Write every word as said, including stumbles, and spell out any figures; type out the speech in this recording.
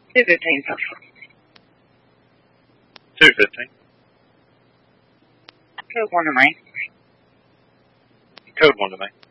two fifteen Central. two fifteen. Code one to me. Code one to me.